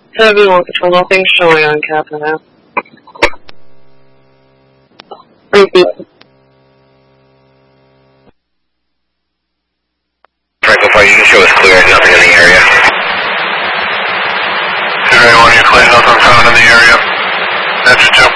71 Control, nothing showing on Captain now. Repeat. Franklin Fire, you can show us clear, nothing in the area. 081, you're clear, nothing found in the area. That's